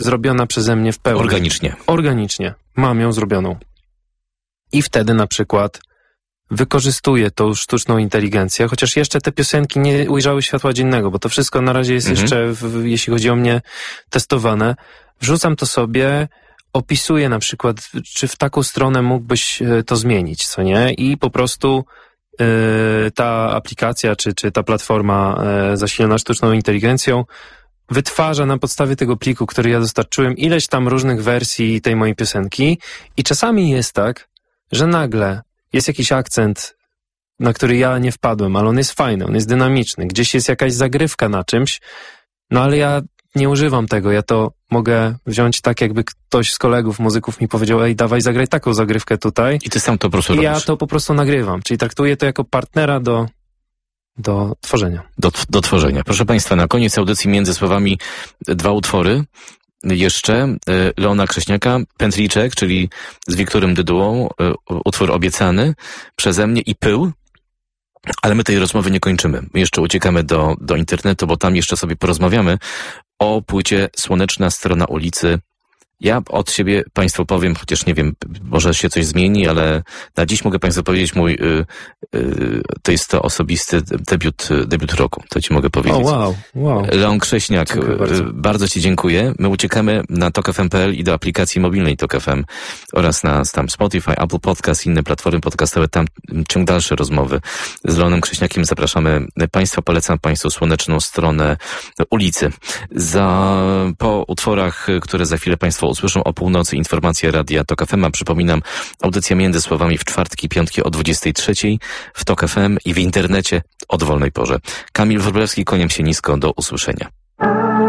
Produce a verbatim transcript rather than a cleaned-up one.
zrobiona przeze mnie w pełni. Organicznie. Organicznie. Mam ją zrobioną. I wtedy na przykład wykorzystuję tą sztuczną inteligencję, chociaż jeszcze te piosenki nie ujrzały światła dziennego, bo to wszystko na razie jest mhm. jeszcze, w, jeśli chodzi o mnie, testowane. Wrzucam to sobie, opisuję na przykład, czy w taką stronę mógłbyś to zmienić, co nie? I po prostu yy, ta aplikacja, czy, czy ta platforma yy, zasilona sztuczną inteligencją wytwarza na podstawie tego pliku, który ja dostarczyłem, ileś tam różnych wersji tej mojej piosenki i czasami jest tak, że nagle jest jakiś akcent, na który ja nie wpadłem, ale on jest fajny, on jest dynamiczny, gdzieś jest jakaś zagrywka na czymś, no ale ja nie używam tego, ja to mogę wziąć tak, jakby ktoś z kolegów, muzyków mi powiedział, ej, dawaj, zagraj taką zagrywkę tutaj. I ty sam to po prostu I robisz. ja to po prostu nagrywam, czyli traktuję to jako partnera do, do tworzenia. Do, do tworzenia. Proszę Państwa, na koniec audycji między słowami dwa utwory. Jeszcze Leona Krześniaka, Pętliczek, czyli z Wiktorem Dydułą, utwór obiecany przeze mnie i Pył. Ale my tej rozmowy nie kończymy. My jeszcze uciekamy do, do internetu, bo tam jeszcze sobie porozmawiamy o płycie Słoneczna strona ulicy. Ja od siebie Państwu powiem, chociaż nie wiem, może się coś zmieni, ale na dziś mogę Państwu powiedzieć, mój y, y, to jest to osobisty debiut, debiut roku, to Ci mogę powiedzieć. O, wow, wow. Leon Krześniak, bardzo. bardzo Ci dziękuję. My uciekamy na tok f m kropka p l i do aplikacji mobilnej Tok F M oraz na tam Spotify, Apple Podcast, inne platformy podcastowe, tam ciąg dalszy rozmowy z Leonem Krześniakiem. Zapraszamy Państwa, polecam Państwu Słoneczną stronę ulicy. Za, po utworach, które za chwilę Państwo usłyszą o północy, informacje Radia Tok F M, a przypominam, audycja między słowami w czwartki, piątki o dwudziestej trzeciej w Tok F M i w internecie o dowolnej porze. Kamil Wróblewski, kłaniam się nisko, do usłyszenia.